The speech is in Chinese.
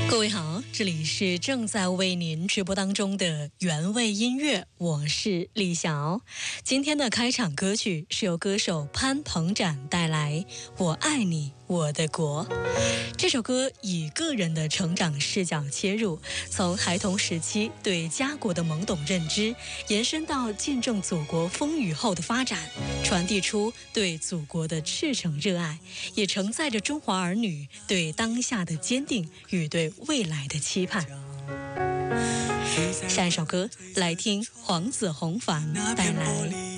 各位好，这里是正在为您直播当中的原味音乐，我是李晓。今天的开场歌曲是由歌手潘鹏展带来《我爱你我的国》。这首歌以个人的成长视角切入，从孩童时期对家国的懵懂认知，延伸到见证祖国风雨后的发展，传递出对祖国的赤诚热爱，也承载着中华儿女对当下的坚定与对未来的期盼。下一首歌来听黄子弘凡带来